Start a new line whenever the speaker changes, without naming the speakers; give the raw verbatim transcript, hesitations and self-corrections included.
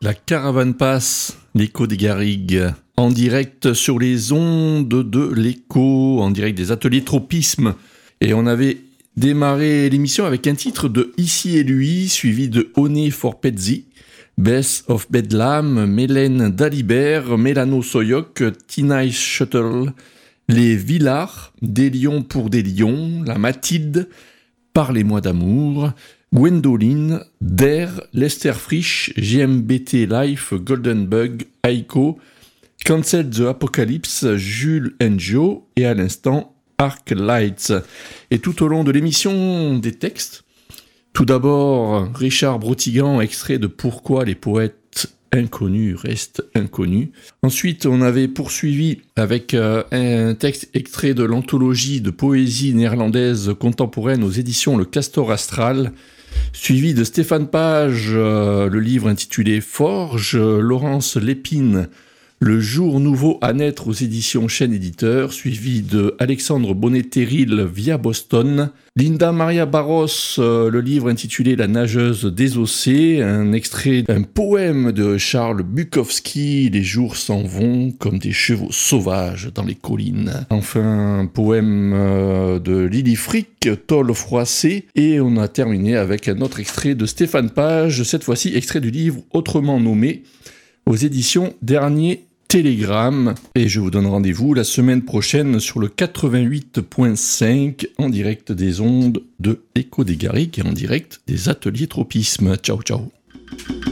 La caravane passe, l'écho des garrigues, en direct sur les ondes de l'écho, en direct des ateliers tropisme. Et on avait démarré l'émission avec un titre de Ici et lui, suivi de Oné for Pezzi, Bess of Bedlam, Mélène Dalibert, Mélano Soyoc, Tina Shuttle, Les Villars, Des Lions pour des Lions, La Mathilde, Parlez-moi d'amour, Gwendoline, Dare, Lester Frisch, G M B T Life, Golden Bug, Aiko, Cancel the Apocalypse, Jules and Joe, et à l'instant, Arc Lights. Et tout au long de l'émission, des textes. Tout d'abord, Richard Brotigan, extrait de Pourquoi les poètes inconnus restent inconnus. Ensuite, on avait poursuivi avec euh, un texte extrait de l'anthologie de poésie néerlandaise contemporaine aux éditions Le Castor Astral, suivi de Stéphane Page, euh, le livre intitulé Forge, Laurence Lépine, Le jour nouveau à naître aux éditions Chêne Éditeur, suivi de Alexandre Bonnet-Terril via Boston, Linda Maria Barros, euh, le livre intitulé La nageuse désossée, un extrait d'un poème de Charles Bukowski, Les jours s'en vont comme des chevaux sauvages dans les collines. Enfin, un poème euh, de Lily Frick, Tôle froissée, et on a terminé avec un autre extrait de Stéphane Page, cette fois-ci extrait du livre Autrement nommé, aux éditions Dernier Télégramme. Et je vous donne rendez-vous la semaine prochaine sur le quatre-vingt-huit point cinq en direct des ondes de l'Écho des Garrigues et en direct des ateliers tropisme. Ciao, ciao.